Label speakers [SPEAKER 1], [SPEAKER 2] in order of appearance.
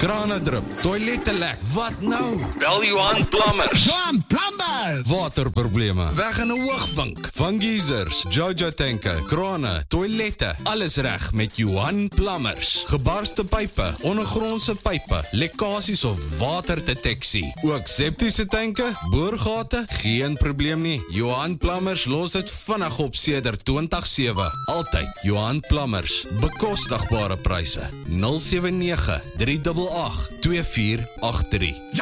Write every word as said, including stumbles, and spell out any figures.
[SPEAKER 1] krane drup, toilette lek, wat nou? Bel Johan Plumbers.
[SPEAKER 2] Johan Plumbers!
[SPEAKER 1] Waterprobleme, weg in 'n hoogvink. Van geysers, Jojo tanke, krane, toilette, alles reg met Johan Plumbers. Gebarste pype, ondergrondse pype, lekkasies of waterdeteksie. Ook septiese tanke, boorgate, geen probleem nie. Johan Plumbers los dit vinnig op sedert twintig sewe. Altyd Johan Plumbers, bekostigbare pryse. nul sewe nege, drie agt agt, twee vier agt drie.